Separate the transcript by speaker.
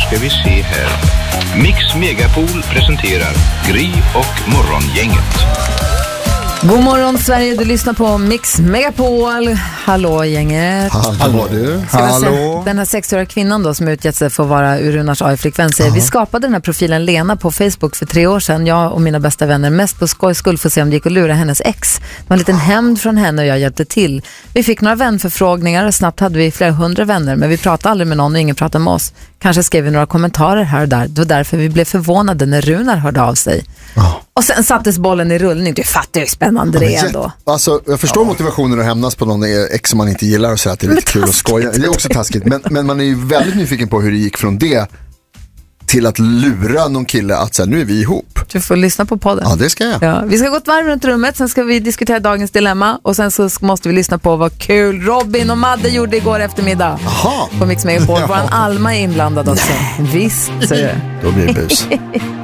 Speaker 1: ska vi se här. Mix Megapol presenterar Gry och Morgongänget.
Speaker 2: God morgon Sverige, du lyssnar på Mix Megapol. Hallå gänget.
Speaker 3: Hallå du.
Speaker 2: Hallå. Den här 6-åriga kvinnan då som utgett sig för att vara Runars AI-frekvens. Vi skapade den här profilen Lena på Facebook för 3 år sedan. Jag och mina bästa vänner mest på skoj skull för att se om det gick att lura hennes ex. Det var en liten hämnd från henne och jag hjälpte till. Vi fick några vänförfrågningar och snabbt hade vi flera 100 vänner. Men vi pratade aldrig med någon och ingen pratade med oss. Kanske skrev vi några kommentarer här och där. Det var därför vi blev förvånade när Runar hörde av sig. Och sen sattes bollen i rullning. Du fattar hur spännande det är ändå.
Speaker 3: Alltså, jag förstår motivationen att hämnas på någon ex som man inte gillar och säga att det är lite kul att skoja. Det är också taskigt. Men man är ju väldigt nyfiken på hur det gick från det till att lura någon kille att säga, nu är vi ihop.
Speaker 2: Du får lyssna på podden.
Speaker 3: Ja, det ska jag.
Speaker 2: Ja, vi ska gå ett varv runt rummet, sen ska vi diskutera dagens dilemma och sen så måste vi lyssna på vad kul Robin och Madde gjorde igår eftermiddag.
Speaker 3: Aha.
Speaker 2: På Mix Megapol. Våran Alma är inblandad också. Visst, så är det.
Speaker 3: Då blir det bus.